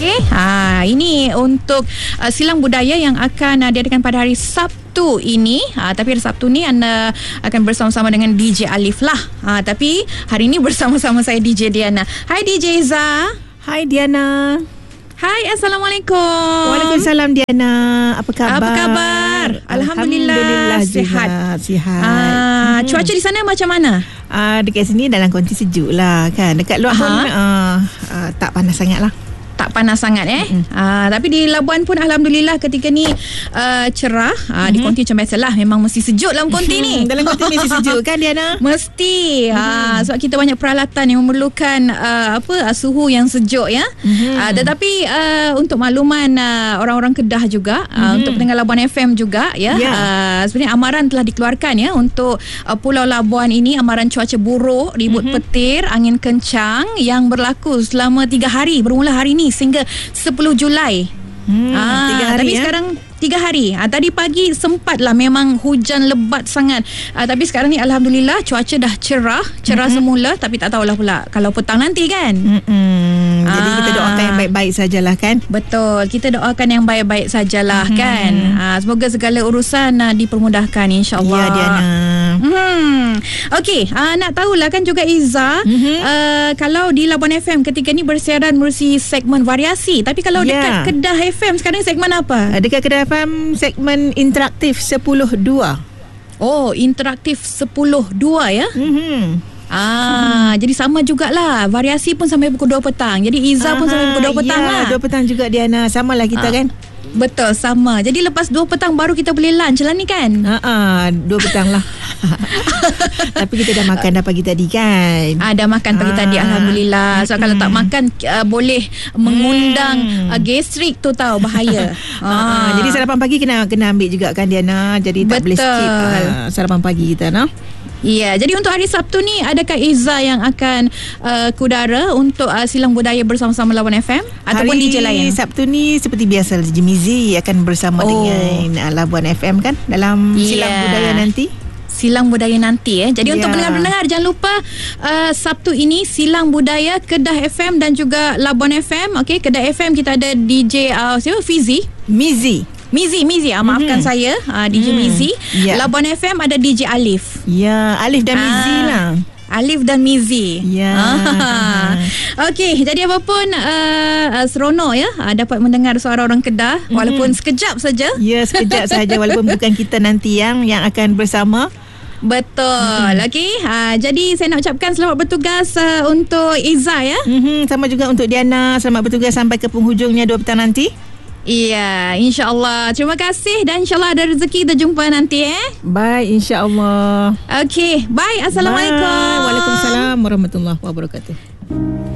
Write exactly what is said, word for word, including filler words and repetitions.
Okey, ha, ini untuk uh, silang budaya yang akan uh, diadakan pada hari Sabtu ini. Ha, tapi hari Sabtu ni anda akan bersama-sama dengan D J Alif lah. Ha, tapi hari ini bersama-sama saya D J Diana. Hai D J Iza. Hai Diana. Hai, Assalamualaikum. Waalaikumsalam Diana. Apa khabar? Apa khabar? Alhamdulillah, Alhamdulillah sihat. Sihat. Ah, hmm. Cuaca di sana macam mana? Ah, dekat sini dalam kondisi sejuk lah kan. Dekat luar pun uh, uh, tak panas sangat lah. Tak panas sangat eh. Mm-hmm. Uh, tapi di Labuan pun alhamdulillah ketika ni uh, cerah. Uh, mm-hmm. Di konti macam biasalah, memang mesti sejuk dalam konti ni. Dalam konti mesti sejuk kan Diana? Mesti. Mm-hmm. Uh, sebab kita banyak peralatan yang memerlukan uh, apa uh, suhu yang sejuk ya. Mm-hmm. Uh, tetapi uh, untuk makluman uh, orang-orang Kedah juga, uh, mm-hmm. untuk pendengar Labuan F M juga ya. Yeah. Uh, sebenarnya amaran telah dikeluarkan ya untuk uh, Pulau Labuan ini, amaran cuaca buruk, ribut mm-hmm. petir, angin kencang yang berlaku selama tiga hari bermula hari ini sehingga sepuluh Julai. Hmm, ah, tiga hari, tapi ya? Sekarang tiga hari. Ah, tadi pagi sempatlah memang hujan lebat sangat. Ah, tapi sekarang ni alhamdulillah cuaca dah cerah, cerah mm-hmm. semula, tapi tak tahulah pula kalau petang nanti kan. Mm-hmm. Ah, Jadi kita doakan yang baik-baik sajalah kan. Betul, kita doakan yang baik-baik sajalah mm-hmm. kan. Ah, semoga segala urusan ah, dipermudahkan insya-Allah. Ya Diana. Hmm. Okey, uh, nak tahulah kan juga Iza, mm-hmm. uh, kalau di Labuan F M ketika ni bersiaran melalui segmen variasi, tapi kalau yeah. dekat Kedah F M sekarang segmen apa? Uh, dekat Kedah F M segmen interaktif sepuluh dua. Oh, interaktif sepuluh dua ya? Mhm. Ah, hmm. Jadi sama jugalah. Variasi pun sampai pukul dua petang. Jadi Iza Aha, pun sampai pukul dua petang ya, lah. dua petang juga Diana. Samalah kita ah. kan. Betul, sama. Jadi lepas dua petang baru kita boleh lunch lah ni kan? Haa, dua petang lah. Tapi kita dah makan dah pagi tadi kan? Ah, dah makan pagi ha. tadi alhamdulillah. So hmm. kalau tak makan uh, boleh mengundang hmm. uh, gastrik tu tahu bahaya. ha. Ha. Jadi sarapan pagi kena kena ambil juga kan Diana. Jadi tak Betul. boleh skip uh, sarapan pagi kita nah. Ya, jadi untuk hari Sabtu ni adakah Iza yang akan uh, kudara untuk uh, silang budaya bersama-sama Labuan F M ataupun hari D J lain? Hari Sabtu ni seperti biasa Jimizi akan bersama oh. dengan uh, Labuan F M kan dalam yeah. silang budaya nanti. Silang budaya nanti eh. Jadi yeah. untuk pendengar-pendengar jangan lupa uh, Sabtu ini silang budaya Kedah F M dan juga Labuan F M. Okey, Kedah F M kita ada D J uh, siapa? Fizi. Mizi. Mizi, Mizi. Ah, maafkan mm-hmm. saya uh, D J mm. Mizi. Yeah. Labuan F M ada D J Alif. Ya, yeah, Alif dan ah. Mizi lah. Alif dan Mizi. Ya. Yeah. Okey, jadi apapun uh, seronok ya uh, dapat mendengar suara orang Kedah mm. walaupun sekejap saja. Ya, yeah, sekejap saja walaupun bukan kita nanti yang yang akan bersama. Betul. Hmm. Okey. Ha, jadi saya nak ucapkan selamat bertugas uh, untuk Iza ya. Hmm, sama juga untuk Diana. Selamat bertugas sampai ke penghujungnya dua petang nanti. Iya, insya-Allah. Terima kasih dan insya-Allah ada rezeki kita jumpa nanti eh. Baik, insya-Allah. Okey, bye. Assalamualaikum. Bye. Waalaikumsalam warahmatullahi wabarakatuh.